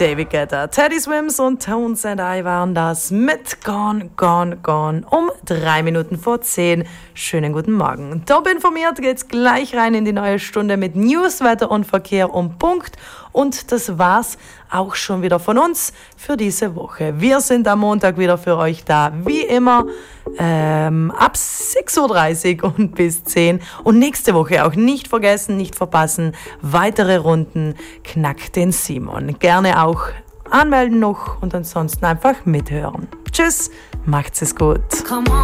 David Guetta, Teddy Swims und Tones and I waren das mit Gone, Gone, Gone um 3 Minuten vor 10. Schönen guten Morgen. Top informiert geht's gleich rein in die neue Stunde mit News, Wetter und Verkehr um Punkt. Und das war's auch schon wieder von uns für diese Woche. Wir sind am Montag wieder für euch da, wie immer, ab 6.30 Uhr und bis 10 Uhr. Und nächste Woche auch nicht vergessen, nicht verpassen, weitere Runden Knack den Simon. Gerne auch anmelden noch und ansonsten einfach mithören. Tschüss, macht's es gut.